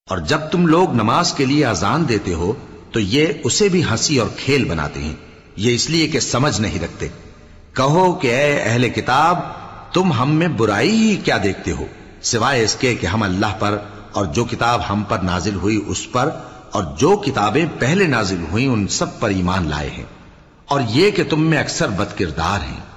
और जब तुम लोग नमाज के लिए अजान देते हो तो ये उसे भी हंसी और खेल बनाते हैं, ये इसलिए कि समझ नहीं रखते। कहो कि ए अहले किताब, तुम हम में बुराई ही क्या देखते हो, सिवाय इसके कि हम अल्लाह पर और जो किताब हम पर नाजिल हुई उस पर और जो किताबें पहले नाजिल हुई उन सब पर ईमान लाए हैं, और ये कि तुम में अक्सर बदकिरदार हैं।